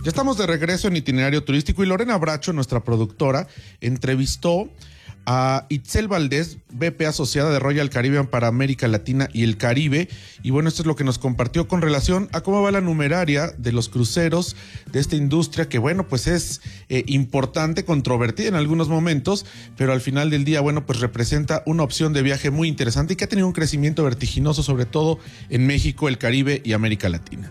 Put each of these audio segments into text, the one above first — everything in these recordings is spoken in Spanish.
Ya estamos de regreso en Itinerario Turístico y Lorena Bracho, nuestra productora, entrevistó a Itzel Valdés, VP asociada de Royal Caribbean para América Latina y el Caribe. Y bueno, esto es lo que nos compartió con relación a cómo va la numeraria de los cruceros de esta industria, que bueno, pues es importante, controvertida en algunos momentos, pero al final del día, bueno, pues representa una opción de viaje muy interesante y que ha tenido un crecimiento vertiginoso, sobre todo en México, el Caribe y América Latina.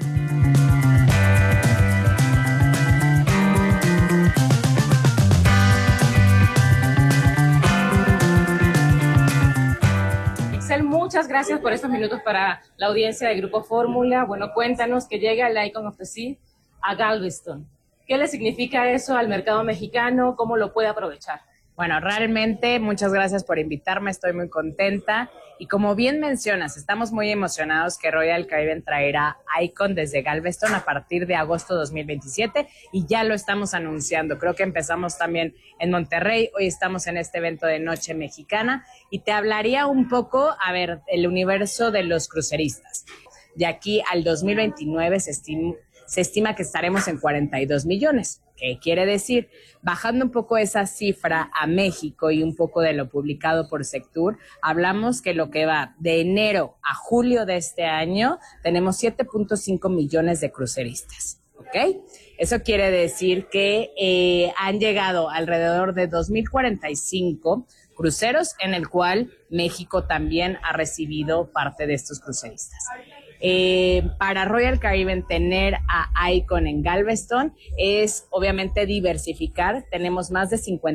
Muchas gracias por estos minutos para la audiencia del Grupo Fórmula. Bueno, cuéntanos que llega el Icon of the Sea a Galveston. ¿Qué le significa eso al mercado mexicano? ¿Cómo lo puede aprovechar? Bueno, realmente muchas gracias por invitarme, estoy muy contenta. Y como bien mencionas, estamos muy emocionados que Royal Caribbean traerá Icon desde Galveston a partir de agosto 2027 y ya lo estamos anunciando. Creo que empezamos también en Monterrey, hoy estamos en este evento de Noche Mexicana y te hablaría un poco, a ver, el universo de los cruceristas. De aquí al 2029 se estima que estaremos en 42 millones. ¿Qué quiere decir? Bajando un poco esa cifra a México y un poco de lo publicado por Sectur, hablamos que lo que va de enero a julio de este año, tenemos 7.5 millones de cruceristas, ¿ok? Eso quiere decir que han llegado alrededor de 2.045 cruceros, en el cual México también ha recibido parte de estos cruceristas. Para Royal Caribbean tener a Icon en Galveston es obviamente diversificar. Tenemos más de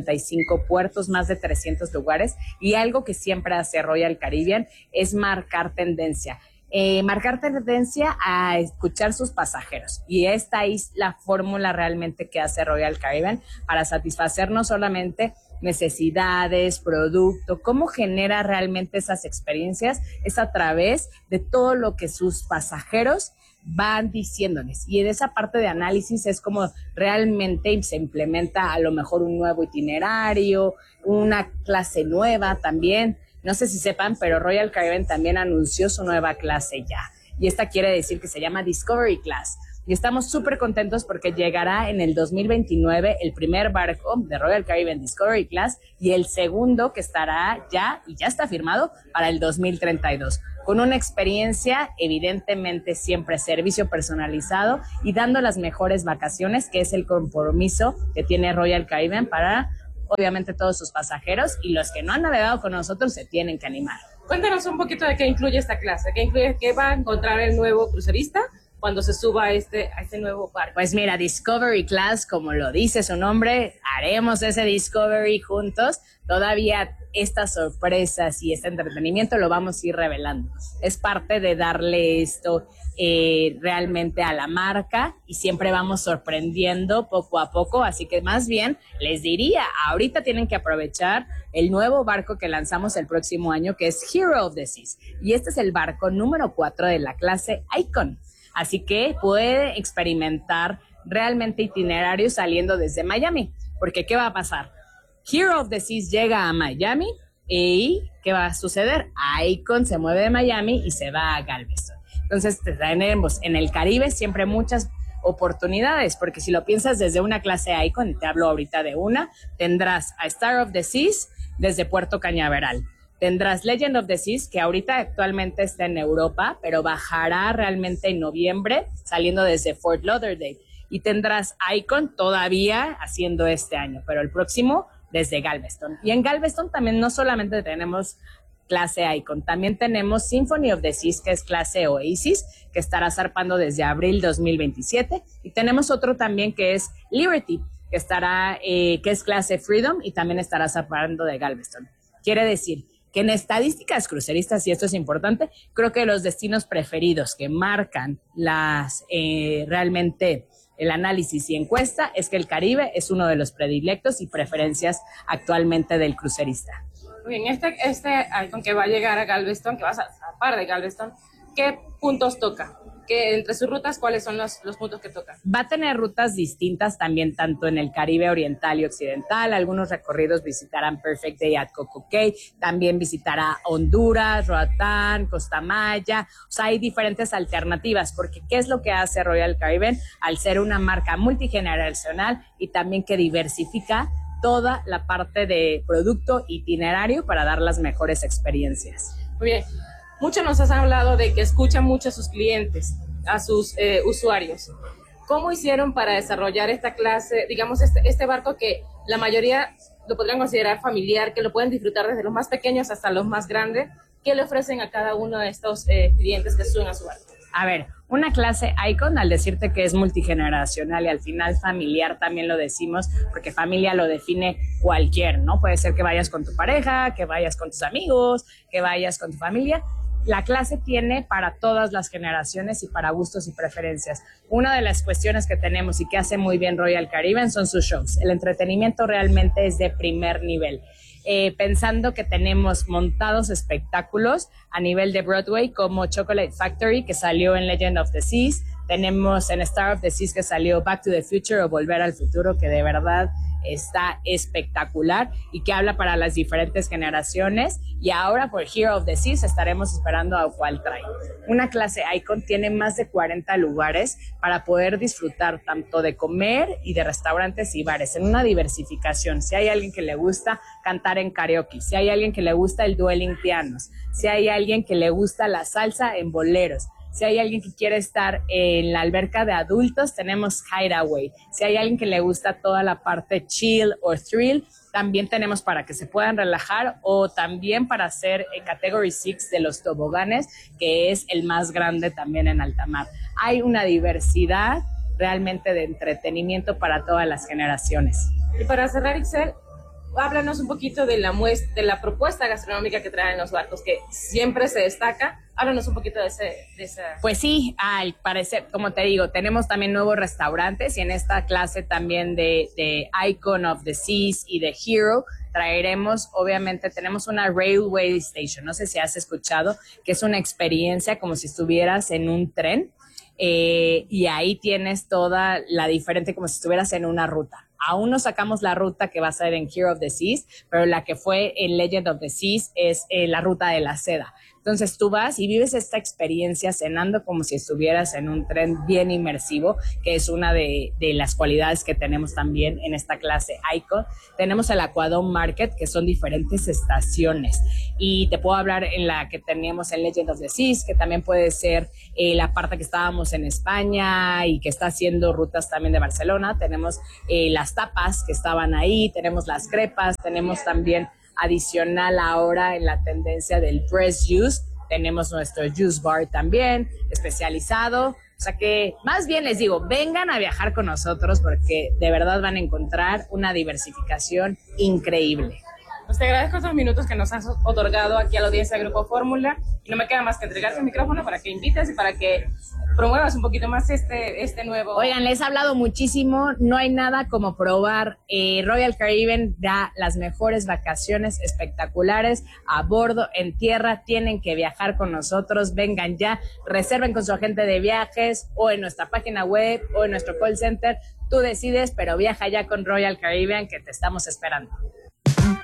55 puertos, más de 300 lugares y algo que siempre hace Royal Caribbean es marcar tendencia. Marcar tendencia a escuchar sus pasajeros y esta es la fórmula realmente que hace Royal Caribbean para satisfacer no solamente necesidades, producto, cómo genera realmente esas experiencias es a través de todo lo que sus pasajeros van diciéndoles y en esa parte de análisis es como realmente se implementa a lo mejor un nuevo itinerario, una clase nueva también. No sé si sepan, pero Royal Caribbean también anunció su nueva clase ya. Y esta quiere decir que se llama Discovery Class. Y estamos súper contentos porque llegará en el 2029 el primer barco de Royal Caribbean Discovery Class y el segundo que estará ya, y ya está firmado, para el 2032. Con una experiencia, evidentemente, siempre servicio personalizado y dando las mejores vacaciones, que es el compromiso que tiene Royal Caribbean para obviamente todos sus pasajeros y los que no han navegado con nosotros se tienen que animar. Cuéntanos un poquito de qué incluye esta clase, qué va a encontrar el nuevo crucerista cuando se suba a este nuevo barco. Pues mira, Discovery Class, como lo dice su nombre, haremos ese Discovery juntos. Todavía estas sorpresas y este entretenimiento lo vamos a ir revelando. Es parte de darle esto realmente a la marca y siempre vamos sorprendiendo poco a poco, así que más bien les diría, ahorita tienen que aprovechar el nuevo barco que lanzamos el próximo año, que es Hero of the Seas, y este es el barco número 4 de la clase Icon, así que puede experimentar realmente itinerarios saliendo desde Miami, porque ¿qué va a pasar? Hero of the Seas llega a Miami y ¿qué va a suceder? Icon se mueve de Miami y se va a Galveston. Entonces tenemos en el Caribe siempre muchas oportunidades, porque si lo piensas desde una clase Icon, y te hablo ahorita de una, tendrás a Star of the Seas desde Puerto Cañaveral. Tendrás Legend of the Seas, que ahorita actualmente está en Europa, pero bajará realmente en noviembre, saliendo desde Fort Lauderdale. Y tendrás Icon todavía haciendo este año, pero el próximo desde Galveston. Y en Galveston también no solamente tenemos clase Icon, también tenemos Symphony of the Seas, que es clase Oasis, que estará zarpando desde abril 2027, y tenemos otro también que es Liberty, que estará, que es clase Freedom, y también estará zarpando de Galveston. Quiere decir que en estadísticas cruceristas, y esto es importante, creo que los destinos preferidos que marcan realmente el análisis y encuesta es que el Caribe es uno de los predilectos y preferencias actualmente del crucerista. Muy bien, este Icon que va a llegar a Galveston, que va a zarpar de Galveston, ¿qué puntos toca? que entre sus rutas, ¿cuáles son los puntos que tocan? Va a tener rutas distintas también, tanto en el Caribe oriental y occidental. Algunos recorridos visitarán Perfect Day at Coco Cay, también visitará Honduras, Roatán, Costa Maya. O sea, hay diferentes alternativas, porque ¿qué es lo que hace Royal Caribbean? Al ser una marca multigeneracional y también que diversifica toda la parte de producto itinerario para dar las mejores experiencias. Muy bien. Mucho nos has hablado de que escuchan mucho a sus clientes, a sus usuarios. ¿Cómo hicieron para desarrollar esta clase, digamos, este barco que la mayoría lo podrían considerar familiar, que lo pueden disfrutar desde los más pequeños hasta los más grandes? ¿Qué le ofrecen a cada uno de estos clientes que suben a su barco? A ver, una clase Icon, al decirte que es multigeneracional y al final familiar también lo decimos, porque familia lo define cualquier, ¿no? Puede ser que vayas con tu pareja, que vayas con tus amigos, que vayas con tu familia. La clase tiene para todas las generaciones y para gustos y preferencias. Una de las cuestiones que tenemos y que hace muy bien Royal Caribbean son sus shows. El entretenimiento realmente es de primer nivel. Pensando que tenemos montados espectáculos a nivel de Broadway como Chocolate Factory, que salió en Legend of the Seas. Tenemos en Star of the Seas, que salió Back to the Future o Volver al Futuro, que de verdad está espectacular y que habla para las diferentes generaciones. Y ahora por Hero of the Seas estaremos esperando a cuál trae. Una clase Icon tiene más de 40 lugares para poder disfrutar tanto de comer y de restaurantes y bares en una diversificación. Si hay alguien que le gusta cantar en karaoke, si hay alguien que le gusta el dueling pianos, si hay alguien que le gusta la salsa en boleros, si hay alguien que quiere estar en la alberca de adultos, tenemos Hideaway. Si hay alguien que le gusta toda la parte chill o thrill, también tenemos para que se puedan relajar o también para hacer Category 6 de los toboganes, que es el más grande también en alta mar. Hay una diversidad realmente de entretenimiento para todas las generaciones. Y para cerrar, Itzel, háblanos un poquito de la propuesta gastronómica que traen los barcos, que siempre se destaca. Háblanos un poquito de esa... Pues sí, al parecer, como te digo, tenemos también nuevos restaurantes y en esta clase también de Icon of the Seas y de Hero traeremos, obviamente, tenemos una Railway Station, no sé si has escuchado, que es una experiencia como si estuvieras en un tren y ahí tienes toda la diferente, como si estuvieras en una ruta. Aún no sacamos la ruta que va a ser en Hero of the Seas, pero la que fue en Legend of the Seas es la ruta de la seda. Entonces tú vas y vives esta experiencia cenando como si estuvieras en un tren bien inmersivo, que es una de las cualidades que tenemos también en esta clase Icon. Tenemos el Aquadome Market, que son diferentes estaciones. Y te puedo hablar en la que teníamos en Legend of the Seas, que también puede ser la parte que estábamos en España y que está haciendo rutas también de Barcelona. Tenemos las tapas que estaban ahí, tenemos las crepas, tenemos también adicional ahora en la tendencia del press juice, tenemos nuestro juice bar también especializado, o sea que más bien les digo, vengan a viajar con nosotros porque de verdad van a encontrar una diversificación increíble. Pues te agradezco estos minutos que nos has otorgado aquí a la audiencia de Grupo Fórmula y no me queda más que entregarte el micrófono para que invites y para que promuevas un poquito más este nuevo... Oigan, les he hablado muchísimo, no hay nada como probar. Royal Caribbean da las mejores vacaciones espectaculares a bordo, en tierra, tienen que viajar con nosotros, vengan ya, reserven con su agente de viajes o en nuestra página web o en nuestro call center, tú decides, pero viaja ya con Royal Caribbean que te estamos esperando.